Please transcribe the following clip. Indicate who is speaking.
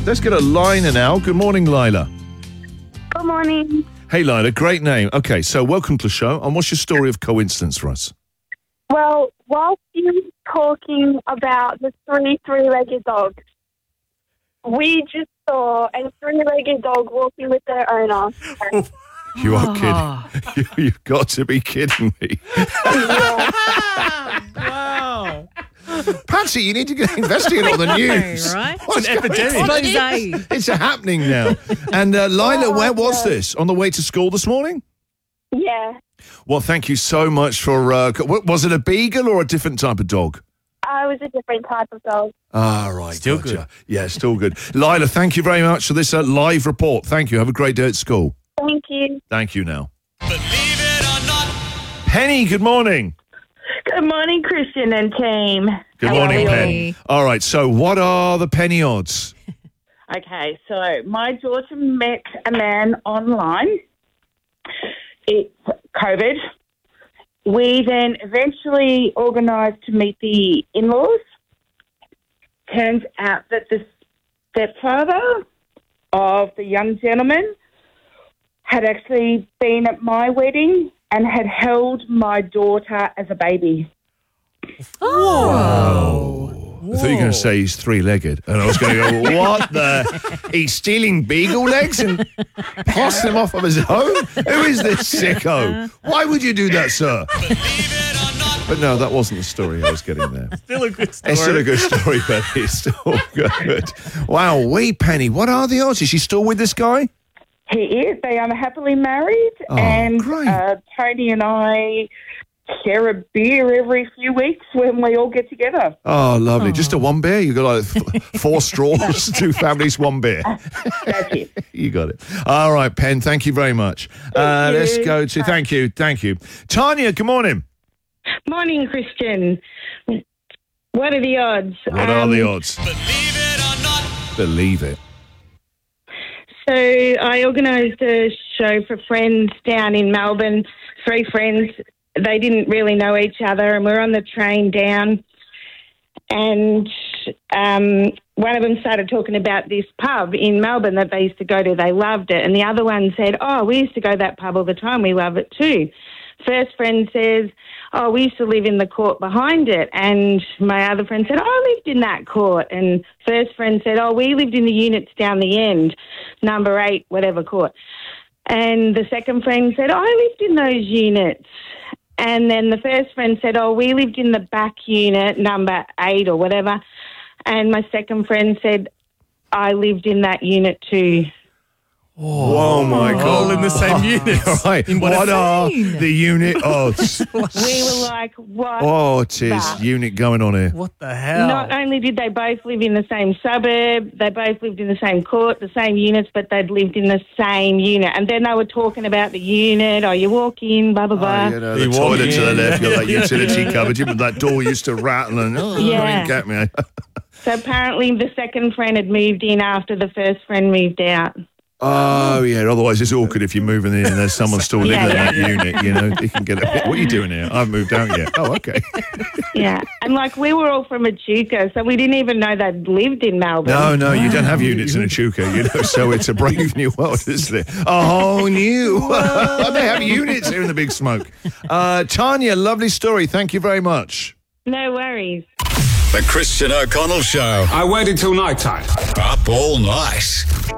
Speaker 1: Let's get a Lila now. Good morning, Lila.
Speaker 2: Good morning.
Speaker 1: Hey, Lila, great name. Okay, so welcome to the show. And what's your story of coincidence for us?
Speaker 2: Well, whilst you were talking about the three-legged dogs, we just saw a three-legged dog walking with their owner.
Speaker 1: You are kidding. You've got to be kidding me.
Speaker 3: Wow.
Speaker 1: Patsy, you need to get investigate all the news.
Speaker 4: Right?
Speaker 1: What's
Speaker 3: An epidemic.
Speaker 4: Expose.
Speaker 1: It's happening now. And Lila, where was this? On the way to school this morning?
Speaker 2: Yeah.
Speaker 1: Well, thank you so much for... was it a beagle or a different type of dog?
Speaker 2: I was a different type of dog.
Speaker 1: Ah, right.
Speaker 3: Still
Speaker 1: gotcha.
Speaker 3: good.
Speaker 1: Yeah, still good. Lila, thank you very much for this live report. Thank you. Have a great day at school.
Speaker 2: Thank you.
Speaker 1: Thank you now.
Speaker 5: Believe it or not.
Speaker 1: Penny, good morning.
Speaker 6: Good morning, Christian and team.
Speaker 1: Good
Speaker 6: How
Speaker 1: morning,
Speaker 6: are you?
Speaker 1: Penny. All right, so what are the penny odds?
Speaker 6: Okay, so my daughter met a man online. It's COVID. We then eventually organised to meet the in-laws. Turns out that the stepfather of the young gentleman had actually been at my wedding and had held my daughter as a baby.
Speaker 4: Oh.
Speaker 1: I thought you were going to say he's three-legged. And I was going to go, what the? He's stealing beagle legs and passing them off of his own? Who is this sicko? Why would you do that, sir? But no, that wasn't the story I was getting there.
Speaker 3: Still a good story.
Speaker 1: It's still a good story, Penny. It's still good. Wow, Penny, what are the odds? Is she still with this guy?
Speaker 6: He is. They are happily married.
Speaker 1: Oh,
Speaker 6: and
Speaker 1: great.
Speaker 6: Tony and I share a beer every few weeks when we all get together.
Speaker 1: Oh, lovely. Just a one beer? You got like 4 straws, 2 families, 1 beer.
Speaker 6: That's it.
Speaker 1: You got it. All right, Pen, thank you very much. Let's go to, thank you. Tanya, good morning.
Speaker 7: Morning, Christian. What are the odds?
Speaker 1: What are the odds?
Speaker 5: Believe it or not.
Speaker 1: Believe it.
Speaker 7: So I organised a show for friends down in Melbourne, 3 friends. They didn't really know each other, and we're on the train down. And one of them started talking about this pub in Melbourne that they used to go to. They loved it. And the other one said, oh, we used to go to that pub all the time. We love it too. First friend says, oh, we used to live in the court behind it. And my other friend said, oh, I lived in that court. And first friend said, oh, we lived in the units down the end, number 8, whatever court. And the second friend said, oh, I lived in those units. And then the first friend said, oh, we lived in the back unit, number 8 or whatever. And my second friend said, I lived in that unit too.
Speaker 1: Oh my God.
Speaker 3: All in the same unit.
Speaker 1: All right.
Speaker 3: In
Speaker 1: What are
Speaker 4: scene.
Speaker 1: the unit odds?
Speaker 7: We were like, what?
Speaker 1: What is
Speaker 7: the-
Speaker 1: unit going on here?
Speaker 3: What the hell?
Speaker 7: Not only did they both live in the same suburb, they both lived in the same court, the same units, but they'd lived in the same unit. And then they were talking about the unit, you walk in, blah, blah, blah.
Speaker 1: Oh, you know,
Speaker 3: You
Speaker 1: the
Speaker 3: walk
Speaker 1: toilet to the
Speaker 3: in.
Speaker 1: left, you got that utility cupboard, but that door used to rattle and,
Speaker 7: Yeah.
Speaker 1: you get me.
Speaker 7: So apparently the second friend had moved in after the first friend moved out.
Speaker 1: Oh, yeah, otherwise it's awkward if you're moving in and there's someone still living in that unit, you know. You can get a bit, what are you doing here? I haven't moved out yet. Oh, okay.
Speaker 7: Yeah. And like we were all from Echuca, so we didn't even know they'd lived in Melbourne.
Speaker 1: No, you don't have units in Echuca, you know, so it's a brave new world, isn't it? A whole new. They have units here in the Big Smoke. Tanya, lovely story. Thank you very much.
Speaker 7: No worries.
Speaker 5: The Christian O'Connell Show.
Speaker 8: I waited till night time.
Speaker 5: Up all night.